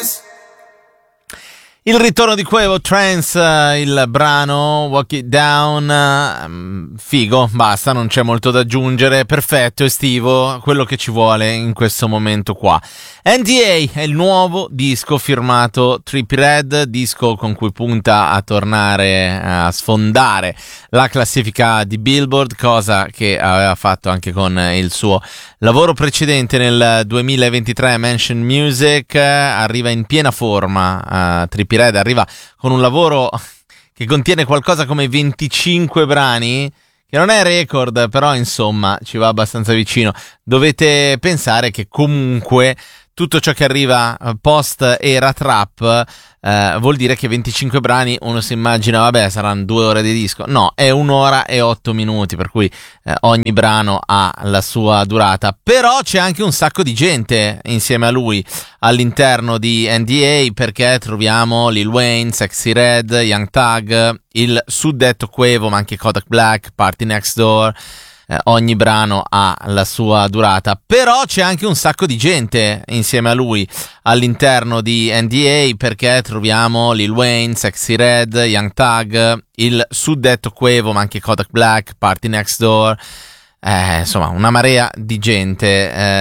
Il ritorno di Quavo, Trance, il brano Walk It Down, figo, basta, non c'è molto da aggiungere, perfetto, estivo, quello che ci vuole in questo momento qua. NDA è il nuovo disco firmato Trippie Redd, disco con cui punta a tornare a sfondare la classifica di Billboard, cosa che aveva fatto anche con il suo lavoro precedente nel 2023, Mansion Music. Arriva in piena forma, Trippie Redd arriva con un lavoro che contiene qualcosa come 25 brani, che non è record, però insomma ci va abbastanza vicino. Dovete pensare che comunque tutto ciò che arriva post era trap vuol dire che 25 brani, uno si immagina vabbè saranno 2 ore di disco, no, è 1 ora e 8 minuti, per cui ogni brano ha la sua durata. Però c'è anche un sacco di gente insieme a lui all'interno di NDA, perché troviamo Lil Wayne, Sexy Red, Young Thug, il suddetto Quavo, ma anche Kodak Black, Party Next Door. Ogni brano ha la sua durata, però c'è anche un sacco di gente insieme a lui all'interno di NDA, perché troviamo Lil Wayne, Sexy Red, Young Thug, il suddetto Quavo, ma anche Kodak Black, Party Next Door, insomma una marea di gente.